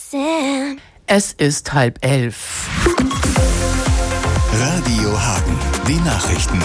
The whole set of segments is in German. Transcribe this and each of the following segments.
Sam. Es ist 10:30. Radio Hagen, die Nachrichten.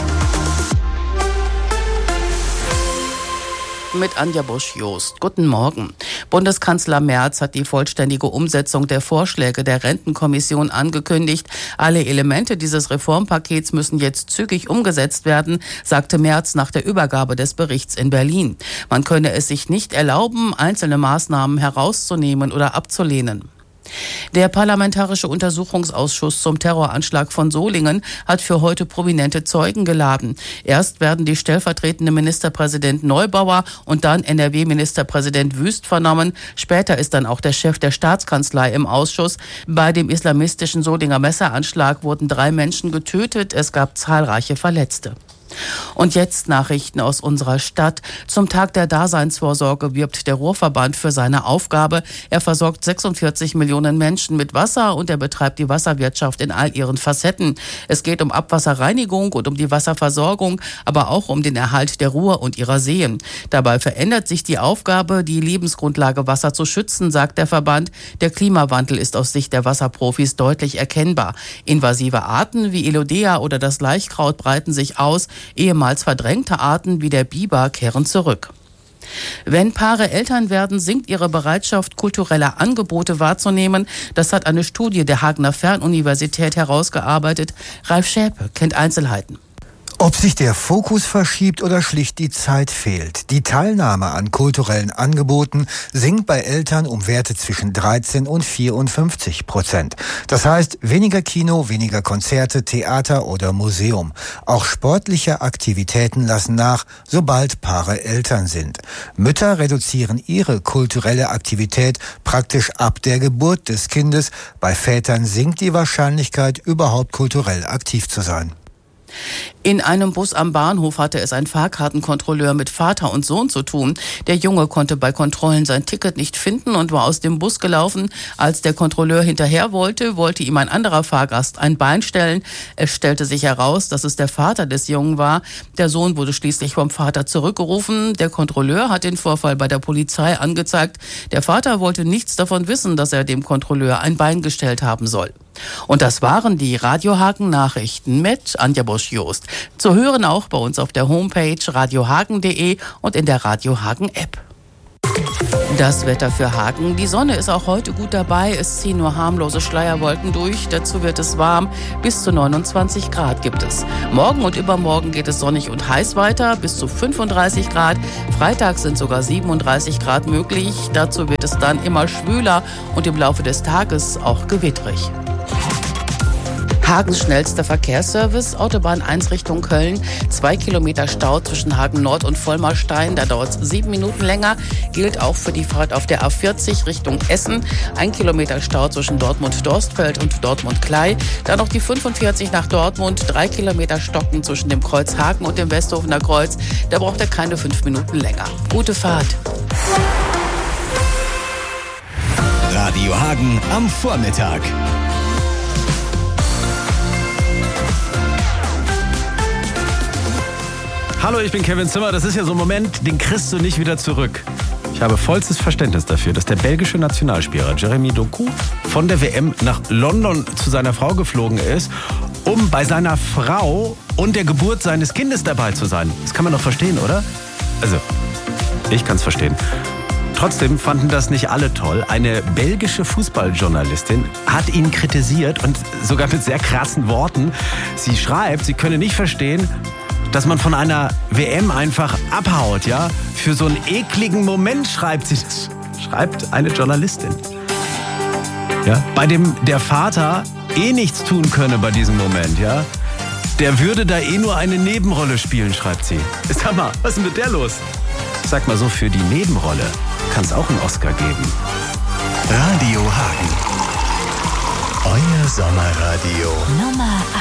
Mit Anja Busch-Jost. Guten Morgen. Bundeskanzler Merz hat die vollständige Umsetzung der Vorschläge der Rentenkommission angekündigt. Alle Elemente dieses Reformpakets müssen jetzt zügig umgesetzt werden, sagte Merz nach der Übergabe des Berichts in Berlin. Man könne es sich nicht erlauben, einzelne Maßnahmen herauszunehmen oder abzulehnen. Der Parlamentarische Untersuchungsausschuss zum Terroranschlag von Solingen hat für heute prominente Zeugen geladen. Erst werden die stellvertretende Ministerpräsident Neubauer und dann NRW-Ministerpräsident Wüst vernommen. Später ist dann auch der Chef der Staatskanzlei im Ausschuss. Bei dem islamistischen Solinger Messeranschlag wurden 3 Menschen getötet. Es gab zahlreiche Verletzte. Und jetzt Nachrichten aus unserer Stadt. Zum Tag der Daseinsvorsorge wirbt der Ruhrverband für seine Aufgabe. Er versorgt 46 Millionen Menschen mit Wasser und er betreibt die Wasserwirtschaft in all ihren Facetten. Es geht um Abwasserreinigung und um die Wasserversorgung, aber auch um den Erhalt der Ruhr und ihrer Seen. Dabei verändert sich die Aufgabe, die Lebensgrundlage Wasser zu schützen, sagt der Verband. Der Klimawandel ist aus Sicht der Wasserprofis deutlich erkennbar. Invasive Arten wie Elodea oder das Laichkraut breiten sich aus. Ehemals verdrängte Arten wie der Biber kehren zurück. Wenn Paare Eltern werden, sinkt ihre Bereitschaft, kulturelle Angebote wahrzunehmen. Das hat eine Studie der Hagener Fernuniversität herausgearbeitet. Ralf Schäpe kennt Einzelheiten. Ob sich der Fokus verschiebt oder schlicht die Zeit fehlt. Die Teilnahme an kulturellen Angeboten sinkt bei Eltern um Werte zwischen 13 und 54%. Das heißt, weniger Kino, weniger Konzerte, Theater oder Museum. Auch sportliche Aktivitäten lassen nach, sobald Paare Eltern sind. Mütter reduzieren ihre kulturelle Aktivität praktisch ab der Geburt des Kindes. Bei Vätern sinkt die Wahrscheinlichkeit, überhaupt kulturell aktiv zu sein. In einem Bus am Bahnhof hatte es ein Fahrkartenkontrolleur mit Vater und Sohn zu tun. Der Junge konnte bei Kontrollen sein Ticket nicht finden und war aus dem Bus gelaufen. Als der Kontrolleur hinterher wollte ihm ein anderer Fahrgast ein Bein stellen. Es stellte sich heraus, dass es der Vater des Jungen war. Der Sohn wurde schließlich vom Vater zurückgerufen. Der Kontrolleur hat den Vorfall bei der Polizei angezeigt. Der Vater wollte nichts davon wissen, dass er dem Kontrolleur ein Bein gestellt haben soll. Und das waren die Radio Hagen Nachrichten mit Anja Busch-Jost. Zu hören auch bei uns auf der Homepage radiohagen.de und in der Radio Hagen App. Das Wetter für Hagen. Die Sonne ist auch heute gut dabei. Es ziehen nur harmlose Schleierwolken durch. Dazu wird es warm. Bis zu 29 Grad gibt es. Morgen und übermorgen geht es sonnig und heiß weiter. Bis zu 35 Grad. Freitag sind sogar 37 Grad möglich. Dazu wird es dann immer schwüler und im Laufe des Tages auch gewittrig. Hagens schnellster Verkehrsservice, Autobahn 1 Richtung Köln, 2 Kilometer Stau zwischen Hagen Nord und Vollmarstein, da dauert es 7 Minuten länger, gilt auch für die Fahrt auf der A40 Richtung Essen, 1 Kilometer Stau zwischen Dortmund-Dorstfeld und Dortmund-Klei, dann noch die 45 nach Dortmund, 3 Kilometer Stocken zwischen dem Kreuz Hagen und dem Westhofener Kreuz, da braucht er keine 5 Minuten länger. Gute Fahrt. Radio Hagen am Vormittag. Hallo, ich bin Kevin Zimmer. Das ist ja so ein Moment, den kriegst du nicht wieder zurück. Ich habe vollstes Verständnis dafür, dass der belgische Nationalspieler Jeremy Doku von der WM nach London zu seiner Frau geflogen ist, um bei seiner Frau und der Geburt seines Kindes dabei zu sein. Das kann man doch verstehen, oder? Also, ich kann es verstehen. Trotzdem fanden das nicht alle toll. Eine belgische Fußballjournalistin hat ihn kritisiert und sogar mit sehr krassen Worten. Sie schreibt, sie könne nicht verstehen, dass man von einer WM einfach abhaut, ja? Für so einen ekligen Moment schreibt sie das. Schreibt eine Journalistin. Ja? Bei dem der Vater nichts tun könne bei diesem Moment, ja? Der würde da nur eine Nebenrolle spielen, schreibt sie. Sag mal, was ist denn mit der los? Sag mal so, für die Nebenrolle kann es auch einen Oscar geben. Radio Hagen. Euer Sommerradio. Nummer